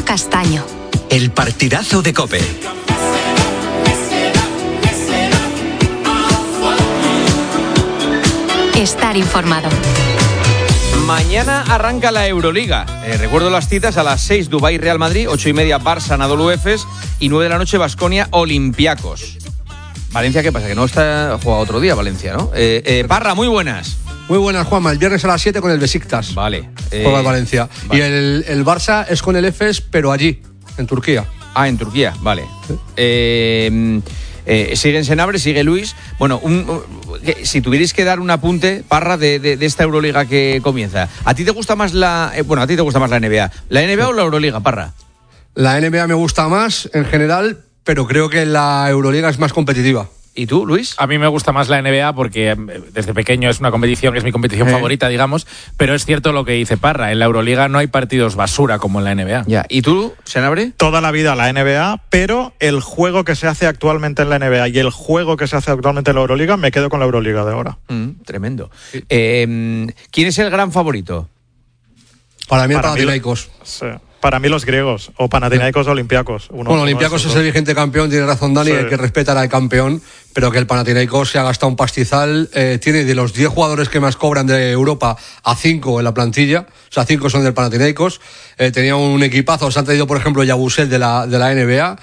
Castaño. El partidazo de COPE. Estar informado. Mañana arranca la Euroliga. Recuerdo las citas: a las 6 Dubái Real Madrid, 8:30 Barça Anadolu Efes y 9 de la noche Baskonia Olympiacos. Valencia, ¿qué pasa? Que no está jugado otro día Valencia, ¿no? Parra, muy buenas. Muy buenas, Juanma. El viernes a las 7 con el Besiktas. Vale. Juega el Valencia. Vale. Y el Barça es con el Efes, pero allí, en Turquía. Ah, en Turquía, vale. Sí. Sigue en Senabre, sigue Luis. Bueno, si tuvierais que dar un apunte, Parra, de esta Euroliga que comienza. ¿A ti te gusta más la NBA? ¿La NBA o la Euroliga, Parra? La NBA me gusta más en general, pero creo que la Euroliga es más competitiva. ¿Y tú, Luis? A mí me gusta más la NBA porque desde pequeño es una competición que es mi competición favorita, digamos, pero es cierto lo que dice Parra, en la Euroliga no hay partidos basura como en la NBA. Ya. ¿Y tú, Senabre? Toda la vida la NBA, pero el juego que se hace actualmente en la NBA y el juego que se hace actualmente en la Euroliga, me quedo con la Euroliga de ahora. Tremendo. ¿Quién es el gran favorito? Para mí el Panathinaikos. Sí. Para mí los griegos, o Panathinaikos o Olympiacos. Olympiacos es el vigente campeón, tiene razón Dani, sí. Hay que respetar al campeón, pero que el Panathinaikos se ha gastado un pastizal, tiene de los 10 jugadores que más cobran de Europa a 5 en la plantilla, o sea, 5 son del Panathinaikos, tenía un equipazo, se han traído por ejemplo Yabusel de la NBA,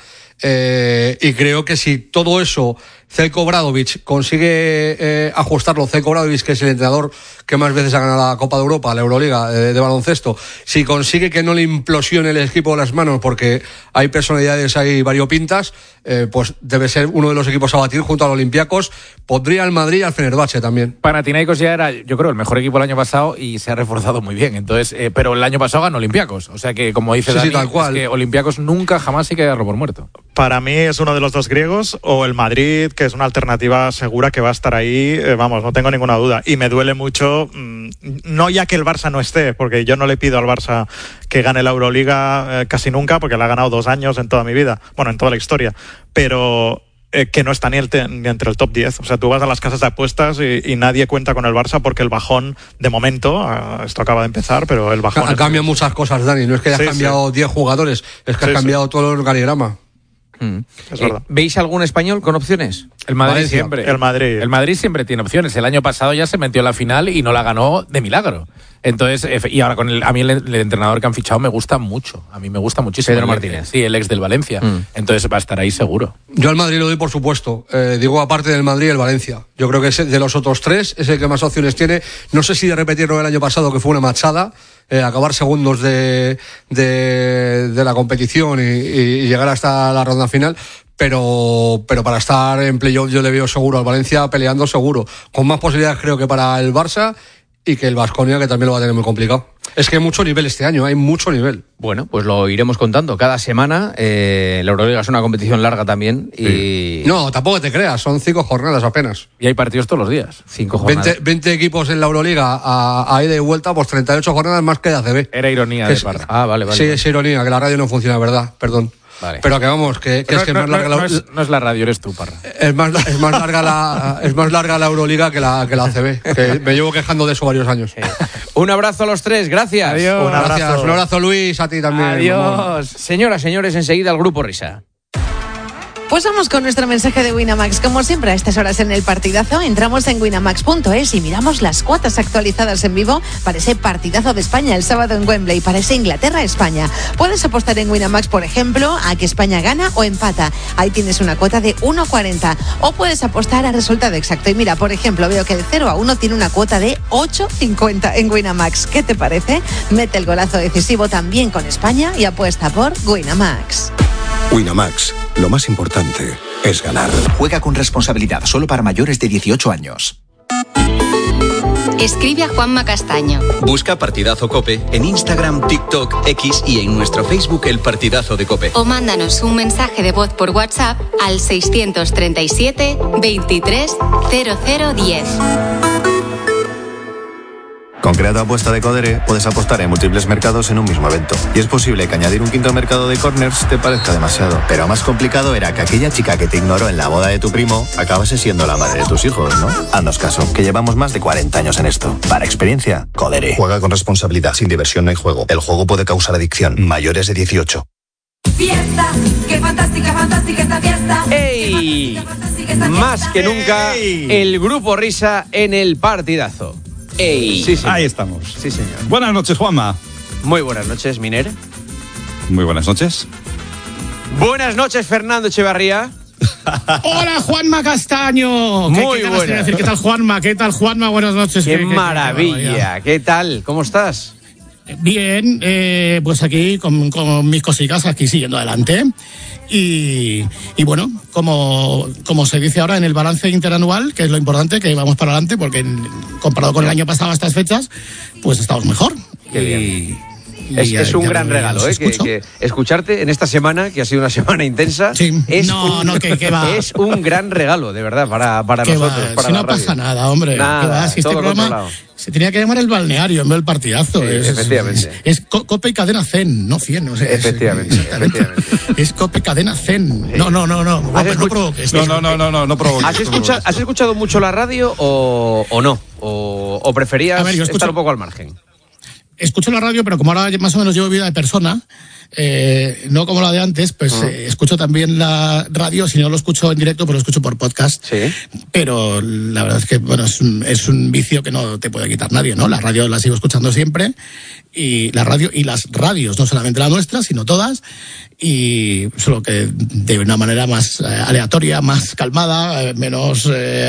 y creo que si todo eso Zeljko Obradović consigue ajustarlo, Zeljko Obradović, que es el entrenador que más veces ha ganado la Copa de Europa, la Euroliga de baloncesto, si consigue que no le implosione el equipo de las manos, porque hay personalidades ahí variopintas, pues debe ser uno de los equipos a batir junto al Olympiacos. Pondría al Madrid y al Fenerbahce también. Panathinaikos ya era, yo creo, el mejor equipo el año pasado y se ha reforzado muy bien. Entonces, pero el año pasado ganó Olympiacos. O sea que, como dice Dani, tal cual. Es que Olympiacos nunca jamás sí que darlo por muerto. Para mí es uno de los dos griegos, o el Madrid, que es una alternativa segura que va a estar ahí, vamos, no tengo ninguna duda. Y me duele mucho, no ya que el Barça no esté, porque yo no le pido al Barça que gane la Euroliga casi nunca, porque la ha ganado 2 años en toda mi vida, bueno, en toda la historia, pero que no está ni entre el top 10. O sea, tú vas a las casas de apuestas y nadie cuenta con el Barça porque el bajón, de momento, esto acaba de empezar, pero el bajón... Ha cambiado muchas cosas, Dani, no es que hayas cambiado 10 jugadores, es que has cambiado todo el organigrama. Es verdad. ¿Veis algún español con opciones? El Madrid Valencia. siempre. El Madrid siempre tiene opciones. El año pasado ya se metió en la final y no la ganó de milagro. Entonces, y ahora a mí el entrenador que han fichado me gusta mucho. A mí me gusta muchísimo. Pedro Martínez. Sí, el ex del Valencia. Entonces va a estar ahí seguro. Yo al Madrid lo doy por supuesto. Digo, aparte del Madrid, el Valencia. Yo creo que de los otros 3 es el que más opciones tiene. No sé si de repetirlo el año pasado, que fue una machada, acabar segundos de la competición y llegar hasta la ronda final. Pero para estar en playoff yo le veo seguro al Valencia, peleando seguro. Con más posibilidades creo que para el Barça y que el Baskonia, que también lo va a tener muy complicado. Es que hay mucho nivel este año, hay mucho nivel. Bueno, pues lo iremos contando cada semana. La Euroliga es una competición larga también. Y... No, tampoco te creas, son 5 jornadas apenas. Y hay partidos todos los días. 5 jornadas. 20 equipos en la Euroliga a ida y vuelta, pues 38 jornadas más que de ACB. Era ironía de Parra. Ah, vale. Sí, es ironía, que la radio no funciona, ¿verdad? Perdón. Vale. Pero que vamos, que es que es más larga no es la radio, eres tú, Parra. Es más larga la Euroliga que la ACB. Que me llevo quejando de eso varios años. Un abrazo a los 3, gracias. Adiós. Un abrazo, Luis, a ti también. Adiós. Mamón. Señoras, señores, enseguida el Grupo Risa. Pues vamos con nuestro mensaje de Winamax. Como siempre, a estas horas en el partidazo, entramos en winamax.es y miramos las cuotas actualizadas en vivo para ese partidazo de España el sábado en Wembley, para ese Inglaterra-España. Puedes apostar en Winamax, por ejemplo, a que España gana o empata. Ahí tienes una cuota de 1,40. O puedes apostar al resultado exacto. Y mira, por ejemplo, veo que el 0-1 tiene una cuota de 8,50 en Winamax. ¿Qué te parece? Mete el golazo decisivo también con España y apuesta por Winamax. Winamax, lo más importante es ganar. Juega con responsabilidad, solo para mayores de 18 años. Escribe a Juanma Castaño. Busca Partidazo COPE en Instagram, TikTok, X y en nuestro Facebook El Partidazo de COPE. O mándanos un mensaje de voz por WhatsApp al 637 23 0010. Con Crea tu apuesta de Codere puedes apostar en múltiples mercados en un mismo evento. Y es posible que añadir un quinto mercado de corners te parezca demasiado. Pero más complicado era que aquella chica que te ignoró en la boda de tu primo acabase siendo la madre de tus hijos, ¿no? Haznos caso, que llevamos más de 40 años en esto. Para experiencia, Codere. Juega con responsabilidad, sin diversión no hay juego. El juego puede causar adicción. Mayores de 18. Fiesta, qué fantástica, fantástica esta fiesta. ¡Ey! Más que nunca, el Grupo Risa en el partidazo. ¡Ey! Sí, ahí estamos. Sí, señor. Buenas noches, Juanma. Muy buenas noches, Miner. Muy buenas noches. Buenas noches, Fernando Echevarría. Hola, Juanma Castaño. Muy ¿Qué buenas. ¿Qué tal, Juanma? ¿Qué tal, Juanma? Buenas noches. ¡Qué maravilla! ¿Qué tal? ¿Cómo estás? Bien, pues aquí con mis cositas, aquí siguiendo adelante. Y bueno, como se dice ahora en el balance interanual, que es lo importante, que vamos para adelante, porque comparado con el año pasado a estas fechas, pues estamos mejor. Qué bien. Es un gran regalo, que escucharte en esta semana, que ha sido una semana intensa, sí. es un gran regalo, de verdad, para nosotros. Para si no pasa nada, hombre. Nada, si este programa se tenía que llamar El Balneario en vez del Partidazo. Sí, efectivamente. Es Cope y Cadena Zen, no 100. O sea, efectivamente. Es Cope Cadena Zen. No provoques. No provoques. ¿Has escuchado mucho la radio o no? ¿O preferías estar un poco al margen? Escucho la radio, pero como ahora más o menos llevo vida de persona, no como la de antes, pues escucho también la radio. Si no lo escucho en directo, pues lo escucho por podcast. Sí. Pero la verdad es que es un vicio que no te puede quitar nadie, ¿no? La radio la sigo escuchando siempre, y la radio y las radios, no solamente la nuestra, sino todas, y solo que de una manera más aleatoria, más calmada, menos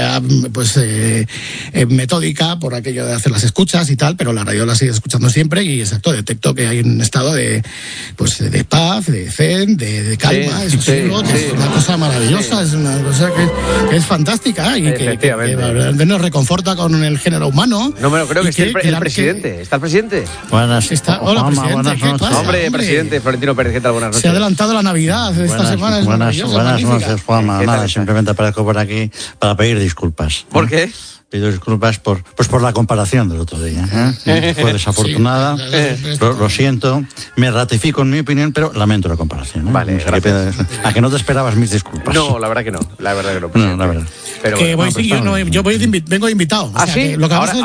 metódica, por aquello de hacer las escuchas y tal, pero la radio la sigo escuchando siempre, y exacto, detecto que hay un estado de paz, de zen, de calma. Es una cosa maravillosa, es una cosa que es fantástica, y que nos reconforta con el género humano. No me lo creo, que esté el presidente. ¿Está el presidente? Buenas. Hola, presidente. ¿Qué pasa? Hombre, presidente Florentino Pérez, ¿qué tal? Buenas noches. Se ha adelantado la Navidad de esta semana. Buenas noches, Juanma. Nada, simplemente aparezco por aquí para pedir disculpas. ¿Por qué? Pido disculpas por la comparación del otro día. Fue desafortunada, lo siento, me ratifico en mi opinión, pero lamento la comparación. Vale, ¿A que no te esperabas mis disculpas? No, la verdad que no. La verdad. Pero yo vengo invitado. ¿Ah, sí?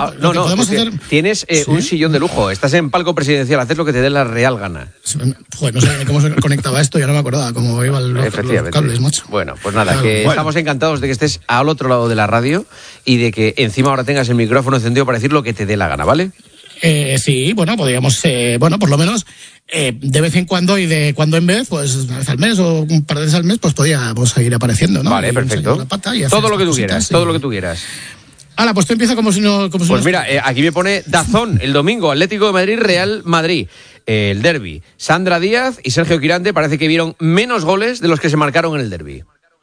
Tienes un sillón de lujo, estás en palco presidencial, haces lo que te dé la real gana. Joder, no sé cómo se conectaba esto, ya no me acordaba cómo iban los cables, macho. Bueno, pues nada, estamos encantados de que estés al otro lado de la radio y de que encima ahora tengas el micrófono encendido para decir lo que te dé la gana, ¿vale? Sí, bueno, podríamos, por lo menos de vez en cuando y de cuando en vez, pues una vez al mes o un par de veces al mes, pues podíamos seguir apareciendo, ¿no? Vale, perfecto. Todo lo que tú quieras, todo lo que tú quieras. Hala, pues tú empieza como si no... Pues mira, aquí me pone DAZN, el domingo, Atlético de Madrid, Real Madrid, el derbi. Sandra Díaz y Sergio Quirante parece que vieron menos goles de los que se marcaron en el derbi.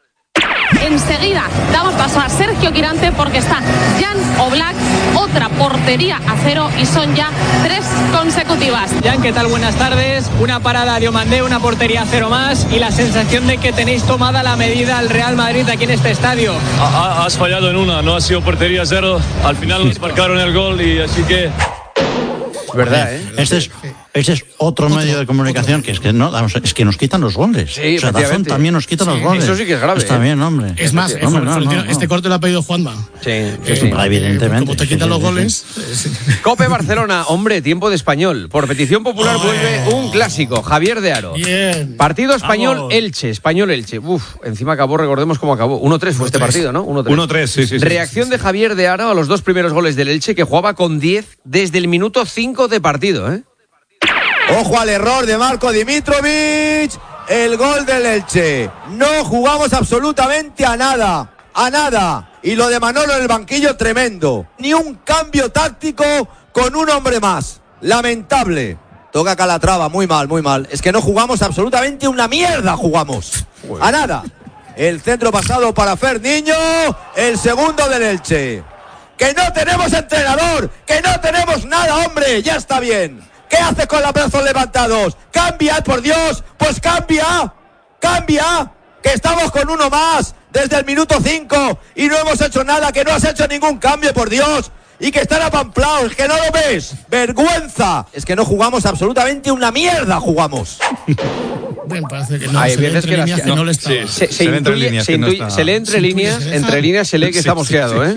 Enseguida damos paso a Sergio Quirante porque está Jan Oblak, otra portería a cero, y son ya 3 consecutivas. Jan, ¿qué tal? Buenas tardes. Una parada de Omandé, una portería a cero más, y la sensación de que tenéis tomada la medida al Real Madrid aquí en este estadio. Has fallado en una, no ha sido portería a cero. Al final nos marcaron el gol, y así que... ¿Verdad, Este es otro medio de comunicación que es que nos quitan los goles. Sí, o sea, DAZN también nos quita los goles. Eso sí que es grave. Está bien, hombre. Es más, este corte lo ha pedido Juanma. Sí. Evidentemente. Como te quitan los goles. Cope Barcelona, hombre, tiempo de español. Por petición popular vuelve un clásico, Javier de Aro. Bien. Partido Español-Elche. Español-Elche. Encima acabó, recordemos cómo acabó. 1-3 fue este partido, ¿no? 1-3, sí. Reacción de Javier de Aro a los 2 primeros goles del Elche, que jugaba con 10 desde el minuto 5 de partido, ¿eh? Ojo al error de Marko Dimitrovic, el gol del Elche. No jugamos absolutamente a nada. Y lo de Manolo en el banquillo, tremendo. Ni un cambio táctico con un hombre más. Lamentable. Toca Calatrava, muy mal. Es que no jugamos absolutamente una mierda, jugamos. A nada. El centro pasado para Fer Niño, el segundo del Elche. Que no tenemos entrenador, que no tenemos nada, hombre, ya está bien. ¿Qué haces con los brazos levantados? ¡Cambia, por Dios! ¡Pues cambia! Que estamos con uno más desde el minuto 5 y no hemos hecho nada, que no has hecho ningún cambio, por Dios. Y que están apamplados, que no lo ves. ¡Vergüenza! Es que no jugamos absolutamente una mierda, jugamos. Bueno, parece que no. Hay veces que no le está. Se lee entre líneas, se lee que está mosqueado, ¿eh?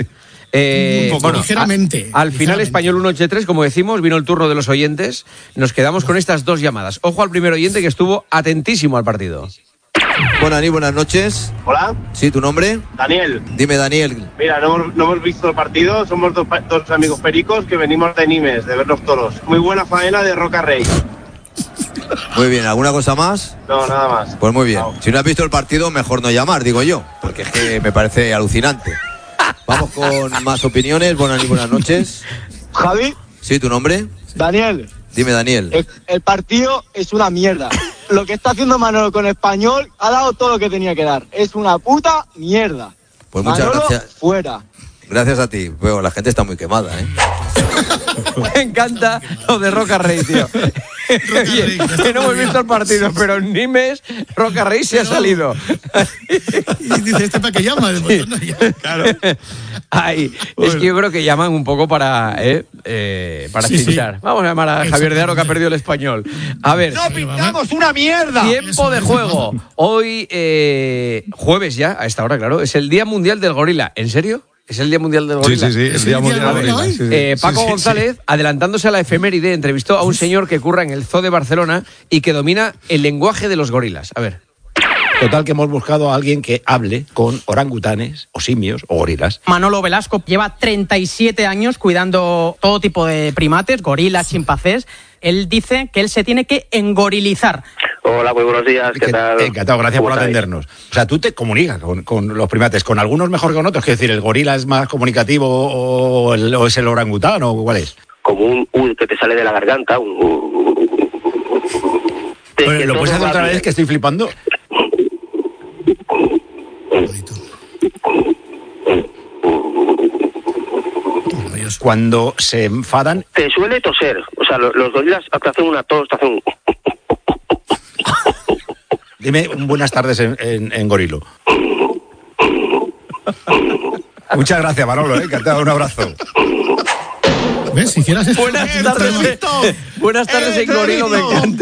ligeramente. Al final Español 183, como decimos, vino el turno de los oyentes. Nos quedamos con estas dos llamadas. Ojo al primer oyente que estuvo atentísimo al partido. Bueno, Dani, buenas noches. Hola. Sí, ¿tu nombre? Daniel. Dime, Daniel. Mira, no hemos visto el partido, somos dos amigos pericos que venimos de Nimes, de ver los toros. Muy buena faena de Roca Rey. Muy bien, ¿alguna cosa más? No, nada más. Pues muy bien. Si no has visto el partido, mejor no llamar, digo yo, porque es que me parece alucinante. Vamos con más opiniones. Buenas noches. Javi. Sí, ¿tu nombre? Daniel. Dime, Daniel. El partido es una mierda. Lo que está haciendo Manolo con Español ha dado todo lo que tenía que dar. Es una puta mierda. Pues muchas Manolo, gracias. Fuera. Gracias a ti. Bueno, la gente está muy quemada, ¿eh? Me encanta lo de Roca Rey, tío. Oye, que no hemos visto el partido, pero en Nimes Roca Rey se ha salido. Y dice, ¿este para qué llama? Claro. Ay, es que yo creo que llaman un poco para chinchar. Sí. Vamos a llamar a Javier de Aro, que ha perdido el Español. A ver. ¡No pintamos una mierda! Tiempo de juego. Hoy, jueves ya, a esta hora, claro, es el Día Mundial del Gorila. ¿En serio? ¿Es el Día Mundial del Gorila? Sí, el Día Mundial del Gorila. Paco González, adelantándose a la efeméride, entrevistó a un señor que curra en el Zoo de Barcelona y que domina el lenguaje de los gorilas. A ver. Total, que hemos buscado a alguien que hable con orangutanes, o simios, o gorilas. Manolo Velasco lleva 37 años cuidando todo tipo de primates, gorilas, chimpancés. Él dice que él se tiene que engorilizar. Hola, muy buenos días, ¿qué tal? Encantado, gracias por atendernos. O sea, tú te comunicas con los primates, con algunos mejor que con otros, es decir, ¿el gorila es más comunicativo o es el orangután o cuál es? Como un que te sale de la garganta, Bueno, ¿lo puedes hacer otra vez, que estoy flipando? Cuando se enfadan... Te suele toser. O sea, los gorilas te hacen una tos, te hacen... Dime un buenas tardes en gorilo. Muchas gracias, Manolo, encantado, un abrazo. ¿Ves? Si hicieras esto... Buenas tardes en gorilo, me encanta.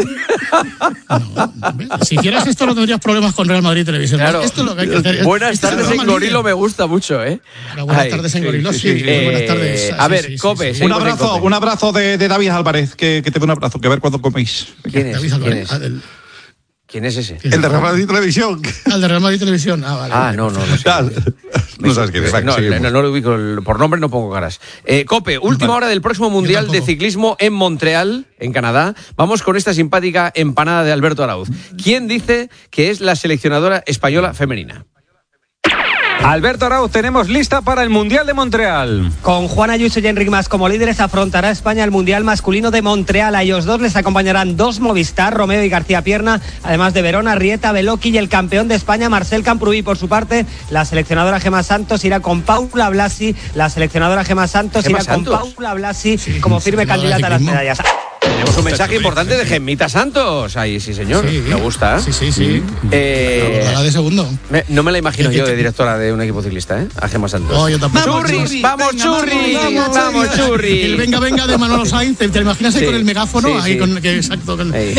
Si hicieras esto no tendrías problemas con Real Madrid Televisión. Claro. Esto es lo que hay que hacer. Buenas tardes en gorilo me gusta mucho, ¿eh? Buenas tardes en gorilo, sí. Buenas tardes. A ver, Cope. Un abrazo de David Álvarez, que te dé un abrazo, que a ver cuándo coméis. ¿Quién es? David Álvarez. ¿Quién es ese? El de Real Madrid Televisión. El de Real Madrid Televisión. Ah, vale. No sé. No sabes quién es. No lo ubico, por nombre no pongo caras. Cope, última hora del próximo Mundial de Ciclismo en Montreal, en Canadá. Vamos con esta simpática empanada de Alberto Arauz. ¿Quién dice que es la seleccionadora española femenina? Alberto Arauz, tenemos lista para el Mundial de Montreal. Con Juan Ayuso y Enric Mas como líderes, afrontará España el Mundial masculino de Montreal. A ellos dos les acompañarán dos Movistar, Romeo y García Pierna, además de Verona, Rieta, Beloki y el campeón de España, Marcel Camprubí. Por su parte, la seleccionadora Gemma Santos irá con Paula Blasi. Como firme candidata a las medallas. Tenemos un mensaje importante de Gemmita Santos. Ahí, sí, señor. Sí. Me gusta. Sí. La de segundo. No me la imagino yo de directora de un equipo ciclista, ¿eh? A Gemma Santos. No, yo tampoco. ¡Churris! ¡Vamos, churris! ¡Vamos, churris! El venga de Manolo Sainz. ¿Te imaginas ahí con el megáfono? Sí. Ahí con exacto.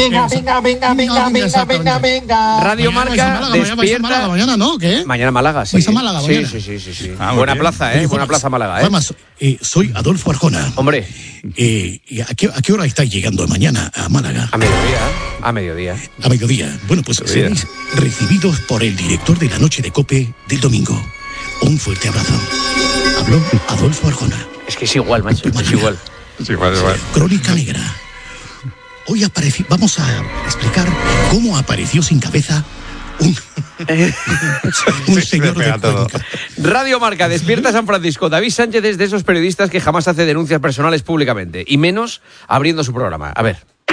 Venga. Radio Marca despierta. Mañana, ¿no? ¿Qué? Mañana Málaga, sí. ¿Vais a Málaga mañana? Sí. Buena plaza, ¿eh? Buena plaza Málaga, ¿eh? Además, soy Adolfo Arjona. Hombre. ¿Y a qué hora estáis llegando mañana a Málaga? A mediodía. A mediodía. Bueno, pues seréis recibidos por el director de la noche de COPE del domingo. Un fuerte abrazo. Habló Adolfo Arjona. Es que es igual, macho. Es igual. Crónica Negra. Hoy vamos a explicar cómo apareció sin cabeza un señor de Cuenca. Radio Marca despierta San Francisco. David Sánchez es de esos periodistas que jamás hace denuncias personales públicamente, y menos abriendo su programa. A ver.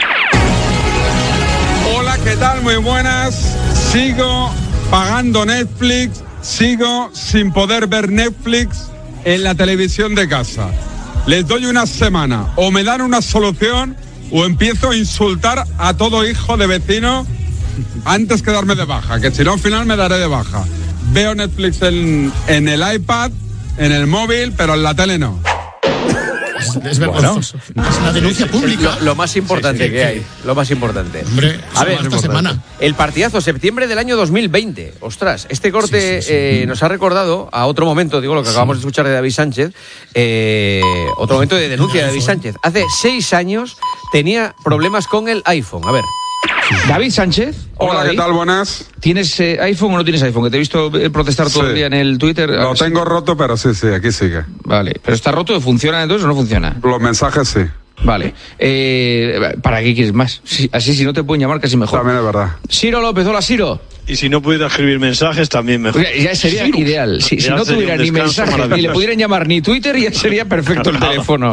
Hola, ¿qué tal? Muy buenas. Sigo pagando Netflix, sigo sin poder ver Netflix en la televisión de casa. Les doy una semana, o me dan una solución, o empiezo a insultar a todo hijo de vecino antes que darme de baja, que si no al final me daré de baja. Veo Netflix en el iPad, en el móvil, pero en la tele no. Es vergonzoso. Bueno, es una denuncia pública. Lo más importante que hay. Lo más importante. Hombre, a ver, esta semana. El partidazo, septiembre del año 2020. Ostras, este corte nos ha recordado a otro momento, digo, lo que acabamos de escuchar de David Sánchez, otro momento de denuncia de David Sánchez. Hace 6 años tenía problemas con el iPhone. A ver. David Sánchez. Hola, David. ¿qué tal? Buenas. ¿Tienes iPhone o no tienes iPhone? Que te he visto protestar todo el día en el Twitter. Lo tengo roto, pero sí, aquí sigue. Vale, pero está roto, ¿funciona entonces o no funciona? Los mensajes sí. Vale. ¿Para qué quieres más? Así si no te pueden llamar casi mejor. También es verdad. Ciro López, hola Ciro. Y si no pudiera escribir mensajes, también mejor. Ya sería ideal. Si no tuviera ni mensajes, ni le pudieran llamar ni Twitter, ya sería perfecto el teléfono.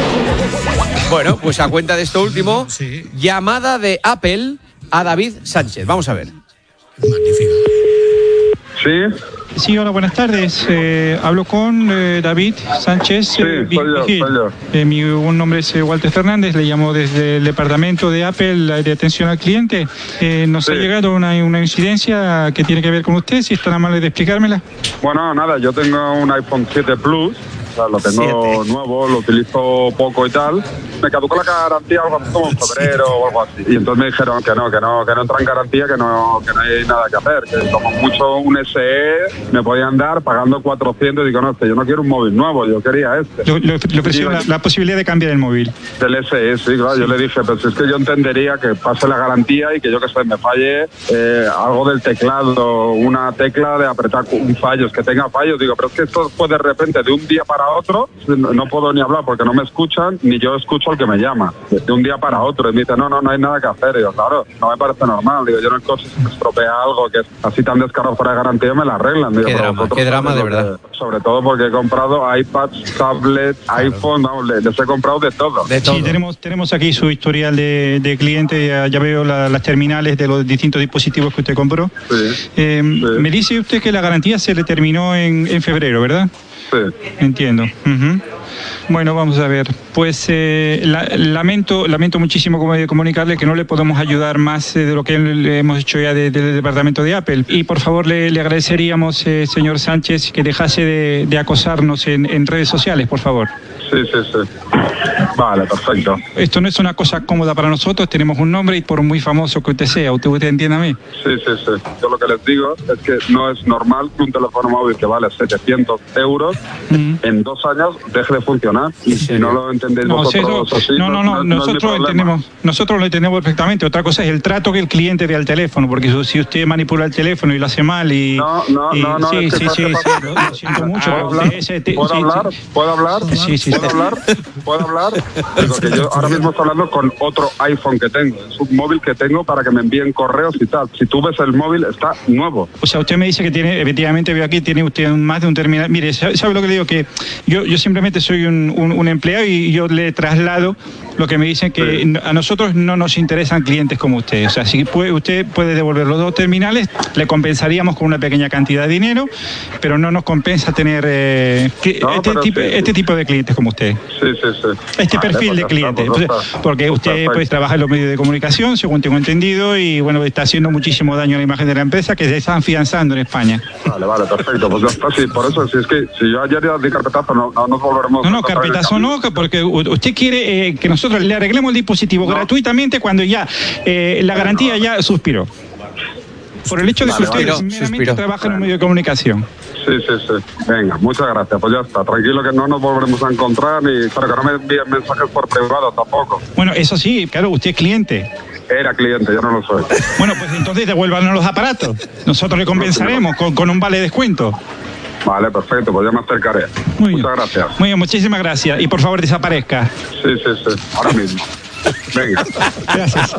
Bueno, pues a cuenta de esto último, llamada de Apple a David Sánchez. Vamos a ver. Magnífico. Sí. Sí, hola, buenas tardes. Hablo con David Sánchez. Sí, soy yo. Mi nombre es Walter Fernández, le llamo desde el departamento de Apple de atención al cliente. Nos ha llegado una incidencia que tiene que ver con usted, si es tan amable de explicármela. Bueno, nada, yo tengo un iPhone 7 Plus. O sea, lo tengo nuevo, lo utilizo poco y tal. Me caducó la garantía algo así como en febrero o algo así. Y entonces me dijeron que no entra en garantía, que no hay nada que hacer. Que como mucho un SE me podían dar pagando 400. Y digo, no, yo no quiero un móvil nuevo, yo quería este. Le ofrecieron la posibilidad de cambiar el móvil. Del SE, sí, claro. Yo le dije, pues es que yo entendería que pase la garantía y que yo que sé, me falle algo del teclado, una tecla de apretar un fallo, es que tenga fallos. Digo, pero es que esto fue de repente, de un día para otro, no puedo ni hablar porque no me escuchan, ni yo escucho al que me llama. De un día para otro. Y me dice, no hay nada que hacer. Y yo, claro, no me parece normal. Digo, yo en el coche si me estropea algo que es así tan descarado fuera de garantía, me la arreglan. Digo, qué drama de verdad. Sobre todo porque he comprado iPads, tablets, iPhone, les he comprado de todo. Sí, tenemos aquí su historial de cliente, ya veo las terminales de los distintos dispositivos que usted compró. Sí. Me dice usted que la garantía se le terminó en febrero, ¿verdad? Sí. Entiendo. Bueno, vamos a ver. Pues lamento muchísimo comunicarle que no le podemos ayudar más de lo que le hemos hecho ya desde el departamento de Apple. Y por favor le agradeceríamos, señor Sánchez, que dejase de acosarnos en redes sociales, por favor. Sí. Vale, perfecto. Esto no es una cosa cómoda para nosotros, tenemos un nombre y por muy famoso que usted sea, ¿usted entiende a mí? Sí. Yo lo que les digo es que no es normal que un teléfono móvil que vale 700 euros en 2 años deje de funcionar. Y si no lo entendéis vosotros así, nosotros lo entendemos perfectamente. Otra cosa es el trato que el cliente dé al teléfono, porque si usted manipula el teléfono y lo hace mal y... No, sí, lo siento mucho. ¿Puedo hablar? Sí. ¿Puedo hablar? Digo que yo ahora mismo estoy hablando con otro iPhone que tengo. Es un móvil que tengo para que me envíen correos y tal. Si tú ves el móvil, está nuevo. O sea, usted me dice que tiene, efectivamente veo aquí, tiene usted más de un terminal. Mire, ¿sabe lo que le digo? Que yo simplemente soy un empleado y yo le traslado lo que me dicen que a nosotros no nos interesan clientes como usted. O sea, si usted puede devolver los 2 terminales, le compensaríamos con una pequeña cantidad de dinero, pero no nos compensa tener este tipo de clientes como usted. Sí. Este perfil de cliente. Porque usted pues trabaja en los medios de comunicación, según tengo entendido, y bueno, está haciendo muchísimo daño a la imagen de la empresa que se está afianzando en España. Vale, perfecto. Pues ya está, sí, por eso, si es que si yo ayer di carpetazo, no nos volveremos... No, carpetazo no, porque usted quiere que nosotros le arreglemos el dispositivo gratuitamente cuando ya la garantía ya suspiró. Por el hecho de que usted meramente trabaja en un medio de comunicación. Sí. Venga, muchas gracias. Pues ya está. Tranquilo que no nos volveremos a encontrar, pero que no me envíen mensajes por privado tampoco. Bueno, eso sí, claro, usted es cliente. Era cliente, yo no lo soy. Bueno, pues entonces devuélvanos los aparatos. Nosotros le compensaremos con un vale de descuento. Vale, perfecto, pues ya me acercaré. Muchas gracias. Muy bien, muchísimas gracias. Y por favor desaparezca. Sí, ahora mismo. Venga. Gracias.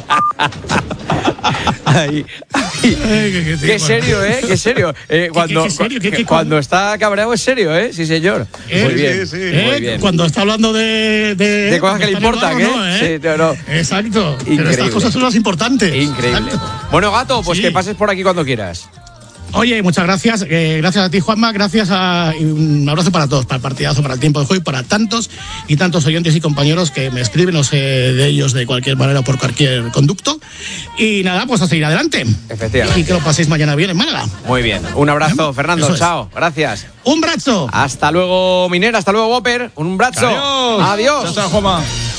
Qué serio, ¿eh? Qué serio. Cuando está cabreado es serio, ¿eh? Sí, señor. Muy bien. Sí. Muy bien. Cuando está hablando de cosas que le importan, ¿eh? Sí, no. Exacto. Increíble. Pero estas cosas son las importantes. Increíble. Bueno, Gato, pues que pases por aquí cuando quieras. Oye, muchas gracias. Gracias a ti, Juanma. Y un abrazo para todos, para el partidazo, para el tiempo de juego y para tantos y tantos oyentes y compañeros que me escriben, no sé de ellos de cualquier manera o por cualquier conducto. Y nada, pues a seguir adelante. Efectivamente. Y que lo paséis mañana bien en Málaga. Muy bien. Un abrazo, Fernando. Chao. Gracias. Un brazo. Hasta luego, Miner. Hasta luego, Whopper. Un brazo. Adiós. Adiós. Chao, Juanma.